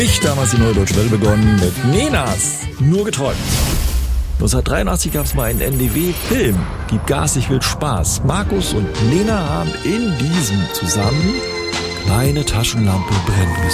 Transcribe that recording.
Ich damals die Neue Deutsche Welle begonnen mit Nenas Nur geträumt. 1983 gab es mal einen NDW-Film, Gib Gas, ich will Spaß. Markus und Nena haben in diesem zusammen Meine Taschenlampe brennen